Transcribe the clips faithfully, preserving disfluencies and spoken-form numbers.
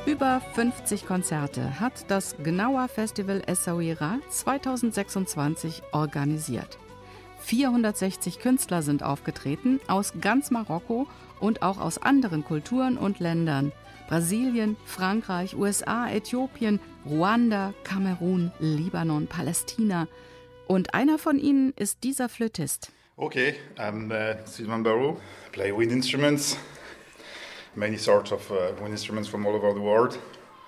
Über fünfzig Konzerte hat das Gnawa Festival Essaouira zweitausendsechsundzwanzig organisiert. vierhundertsechzig Künstler sind aufgetreten aus ganz Marokko und auch aus anderen Kulturen und Ländern. Brasilien, Frankreich, U S A, Äthiopien, Ruanda, Kamerun, Libanon, Palästina. Und einer von ihnen ist dieser Flötist. Okay, I'm uh, Sylvain Barou, play wind instruments, many sorts of uh, wind instruments from all over the world.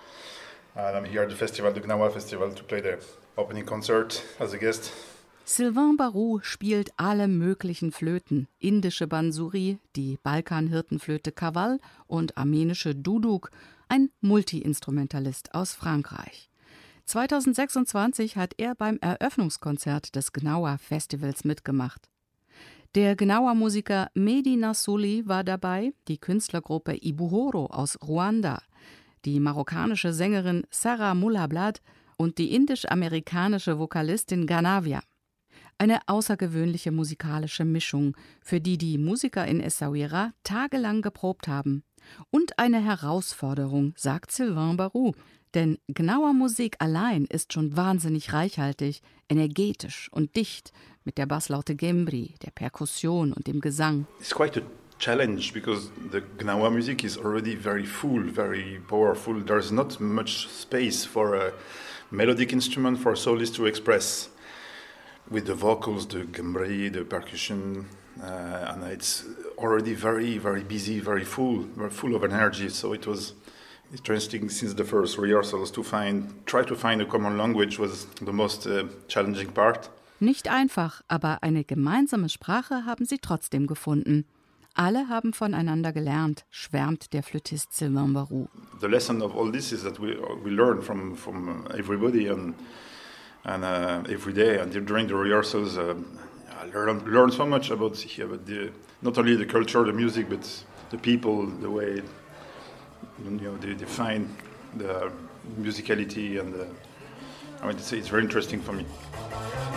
And I'm here at the festival, the Gnawa Festival, to play the opening concert as a guest. Sylvain Barou spielt alle möglichen Flöten, indische Bansuri, die Balkanhirtenflöte Kawal und armenische Duduk, ein Multi-Instrumentalist aus Frankreich. zweitausendsechsundzwanzig hat er beim Eröffnungskonzert des Gnawa Festivals mitgemacht. Der Gnawa-Musiker Mehdi Nassouli war dabei, die Künstlergruppe Ibuhoro aus Ruanda, die marokkanische Sängerin Sarah Moulablad und die indisch-amerikanische Vokalistin Ganavia. Eine außergewöhnliche musikalische Mischung, für die die Musiker in Essaouira tagelang geprobt haben. Und eine Herausforderung, sagt Sylvain Barou, denn Gnawa-Musik allein ist schon wahnsinnig reichhaltig, energetisch und dicht, mit der Basslaute Gembri, der Perkussion und dem Gesang. It's quite a challenge because the Gnawa music is already very full, very powerful. There's not much space for a melodic instrument for a soloist to express. With the vocals, the gembri, the percussion, uh, and it's already very, very busy, very full, very full of energy. So it was interesting since the first rehearsals to find, try to find a common language was the most uh, challenging part. Nicht einfach, aber eine gemeinsame Sprache haben sie trotzdem gefunden. Alle haben voneinander gelernt, schwärmt der Flötist Sylvain Barou. The lesson of all this is that we we learn from from everybody and. And uh, every day and during the rehearsals, uh, I learn learn so much about, yeah, about the, not only the culture, the music, but the people, the way you know they define the musicality, and the, I mean, it's, it's very interesting for me.